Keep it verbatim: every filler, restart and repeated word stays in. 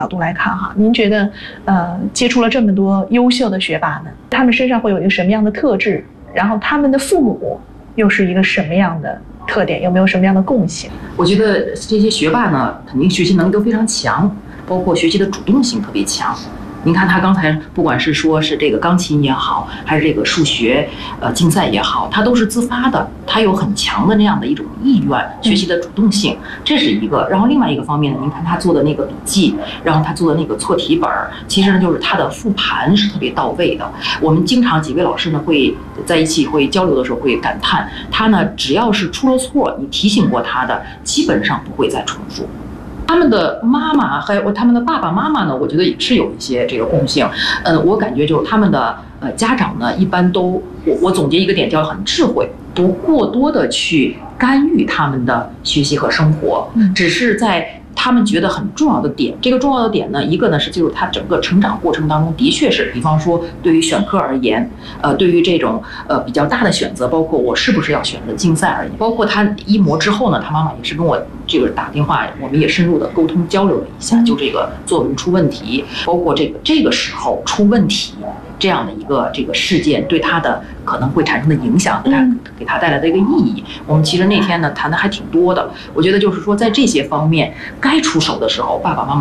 角度来看哈，您觉得呃接触了这么多优秀的学霸们，他们身上会有一个什么样的特质？然后他们的父母又是一个什么样的特点？有没有什么样的共性？ 我觉得这些学霸呢，肯定学习能力都非常强，包括学习的主动性特别强。您看他刚才不管是说是这个钢琴也好，还是这个数学呃竞赛也好，他都是自发的，他有很强的那样的一种意愿，学习的主动性，这是一个。然后另外一个方面呢，您看他做的那个笔记，然后他做的那个错题本，其实呢就是他的复盘是特别到位的。我们经常几位老师呢会在一起会交流的时候会感叹，他呢只要是出了错，你提醒过他的，基本上不会再重复。他们的妈妈还有他们的爸爸妈妈呢，我觉得也是有一些这个共性。呃，我感觉就是他们的呃家长呢，一般都我我总结一个点叫很智慧，不过多的去干预他们的学习和生活，只是在他们觉得很重要的点。这个重要的点呢，一个呢是就是他整个成长过程当中的确是，比方说对于选科而言，呃，对于这种呃比较大的选择，包括我是不是要选择竞赛而言，包括他一模之后呢，他妈妈也是跟我这个打电话，我们也深入的沟通交流了一下，就这个作文出问题，包括这个这个时候出问题这样的一个这个事件对他的可能会产生的影响，给他给他带来的一个意义，我们其实那天呢谈的还挺多的。我觉得就是说在这些方面该出手的时候，爸爸妈妈